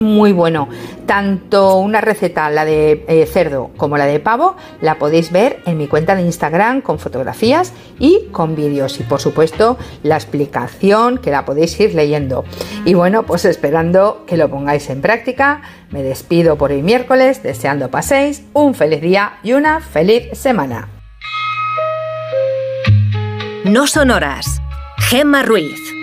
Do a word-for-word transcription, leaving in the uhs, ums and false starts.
Muy bueno, tanto una receta, la de eh, cerdo como la de pavo, la podéis ver en mi cuenta de Instagram con fotografías y con vídeos y por supuesto la explicación que la podéis ir leyendo. Y bueno, pues esperando que lo pongáis en práctica, me despido por hoy miércoles, deseando paséis un feliz día y una feliz semana. No son horas. Gemma Ruiz.